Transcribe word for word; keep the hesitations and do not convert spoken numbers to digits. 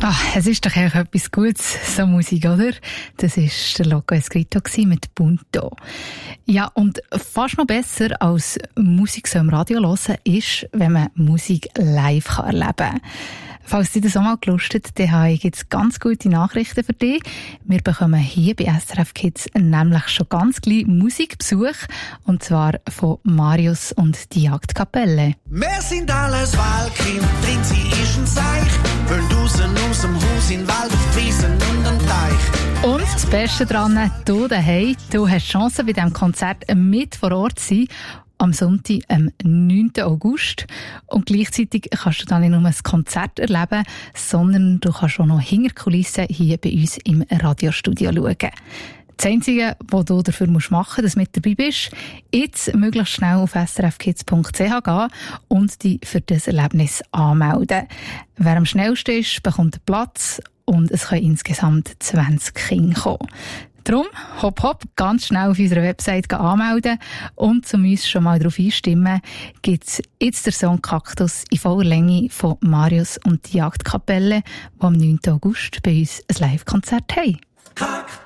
Ah, es ist doch eigentlich etwas Gutes, so Musik, oder? Das war der Loco Escrito mit Punto. Ja, und fast noch besser als Musik so im Radio hören ist, wenn man Musik live erleben kann. Falls dich das auch mal gelustet, dann habe ich jetzt ganz gute Nachrichten für dich. Wir bekommen hier bei S R F Kids nämlich schon ganz gleich Musikbesuch. Und zwar von Marius und die Jagdkapelle. Wir sind alles Wahlkind, drin sie ist ein Seich. Wollen draussen aus dem Haus in den Wald, auf die Wiesen und den Teich. Und das Beste daran, du daheim, du hast Chance, bei diesem Konzert mit vor Ort zu sein. Am Sonntag, am neunten August. Und gleichzeitig kannst du dann nicht nur ein Konzert erleben, sondern du kannst auch noch hinter die Kulissen hier bei uns im Radiostudio schauen. Das Einzige, was du dafür machen musst, dass du mit dabei bist, jetzt möglichst schnell auf s r f kids punkt c h gehen und dich für das Erlebnis anmelden. Wer am schnellsten ist, bekommt einen Platz und es können insgesamt zwanzig Kinder kommen. Darum, hopp hopp, ganz schnell auf unserer Website anmelden und zum uns schon mal darauf einstimmen, gibt es jetzt den Song Kaktus in voller Länge von Marius und die Jagdkapelle, die am neunten August bei uns ein Live-Konzert haben.